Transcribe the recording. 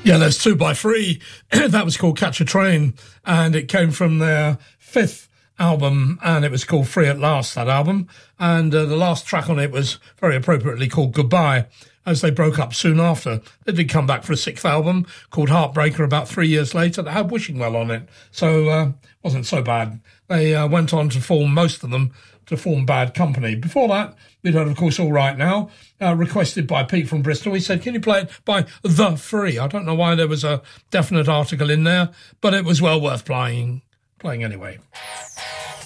Yeah, there's 2x3. That was called Catch a Train, and it came from their fifth album, and it was called Free at Last, that album. And the last track on it was very appropriately called Goodbye, as they broke up soon after. They did come back for a sixth album called Heartbreaker about 3 years later that had Wishing Well on it, so wasn't so bad. They went on to form, most of them, to form Bad Company. Before that, we'd heard, of course, All Right Now, requested by Pete from Bristol. He said, can you play it by The Free? I don't know why there was a definite article in there, but it was well worth playing anyway.